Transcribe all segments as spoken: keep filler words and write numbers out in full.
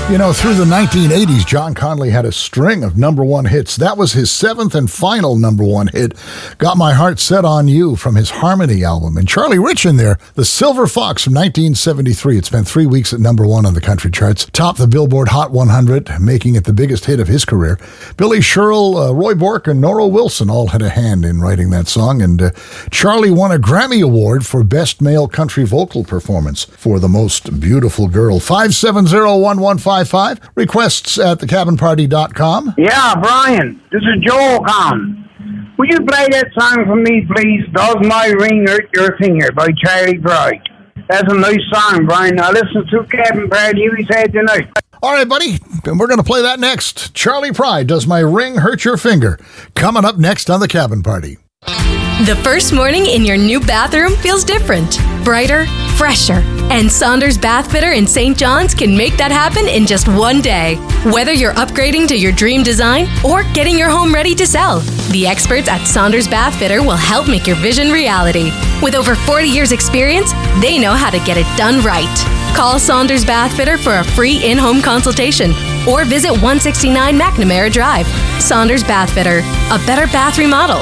You know, through the nineteen eighties, John Conley had a string of number one hits. That was his seventh and final number one hit, Got My Heart Set on You, from his Harmony album. And Charlie Rich in there, The Silver Fox from nineteen seventy-three. It spent three weeks at number one on the country charts, topped the Billboard Hot one hundred, making it the biggest hit of his career. Billy Sherrill, uh, Roy Bork, and Nora Wilson all had a hand in writing that song. And uh, Charlie won a Grammy Award for Best Male Country Vocal Performance for The Most Beautiful Girl. five seven zero, one one five five. Requests at the cabin party dot com. Yeah, Brian, this is Joel Con. Would you play that song for me, please? Does My Ring Hurt Your Finger by Charlie Pride. That's a nice song, Brian. Now listen to Cabin Party, we said tonight. All right, buddy, and we're going to play that next. Charlie Pride, Does My Ring Hurt Your Finger? Coming up next on the Cabin Party. The first morning in your new bathroom feels different, brighter, fresher. And Saunders Bath Fitter in Saint John's can make that happen in just one day. Whether you're upgrading to your dream design or getting your home ready to sell, the experts at Saunders Bath Fitter will help make your vision reality. With over forty years experience, they know how to get it done right. Call Saunders Bath Fitter for a free in-home consultation or visit one sixty-nine McNamara Drive. Saunders Bath Fitter, a better bath remodel.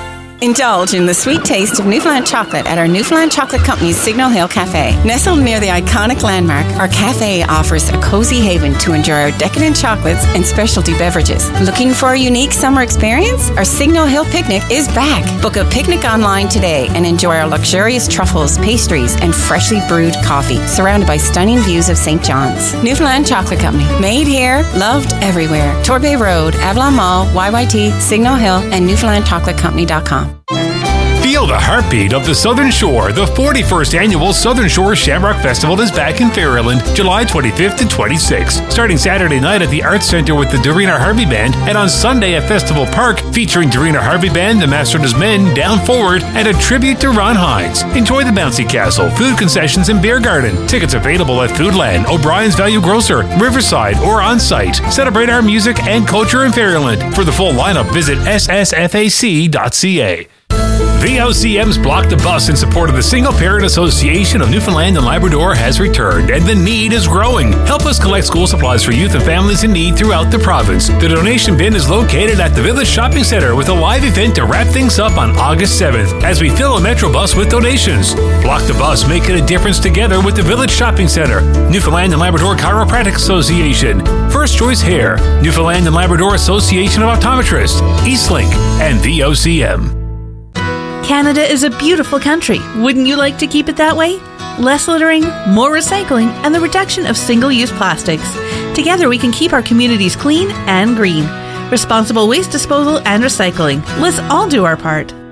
Indulge in the sweet taste of Newfoundland chocolate at our Newfoundland Chocolate Company's Signal Hill Cafe. Nestled near the iconic landmark, our cafe offers a cozy haven to enjoy our decadent chocolates and specialty beverages. Looking for a unique summer experience? Our Signal Hill picnic is back. Book a picnic online today and enjoy our luxurious truffles, pastries, and freshly brewed coffee, surrounded by stunning views of Saint John's. Newfoundland Chocolate Company. Made here, loved everywhere. Torbay Road, Avalon Mall, Y Y T, Signal Hill, and Newfoundland Chocolate Company dot com. Feel the heartbeat of the Southern Shore. The forty-first Annual Southern Shore Shamrock Festival is back in Fairland, July twenty-fifth to twenty-sixth. Starting Saturday night at the Arts Center with the Dorina Harvey Band, and on Sunday at Festival Park, featuring Dorina Harvey Band, the Master and His Men, Down Forward, and a tribute to Ron Hines. Enjoy the bouncy castle, food concessions, and beer garden. Tickets available at Foodland, O'Brien's Value Grocer, Riverside, or on site. Celebrate our music and culture in Fairland. For the full lineup, visit s s f a c dot c a. V O C M's Block the Bus in support of the Single Parent Association of Newfoundland and Labrador has returned, and the need is growing. Help us collect school supplies for youth and families in need throughout the province. The donation bin is located at the Village Shopping Centre with a live event to wrap things up on August seventh as we fill a Metro bus with donations. Block the Bus, making a difference together with the Village Shopping Centre, Newfoundland and Labrador Chiropractic Association, First Choice Hair, Newfoundland and Labrador Association of Optometrists, Eastlink, and V O C M. Canada is a beautiful country. Wouldn't you like to keep it that way? Less littering, more recycling, and the reduction of single-use plastics. Together we can keep our communities clean and green. Responsible waste disposal and recycling. Let's all do our part.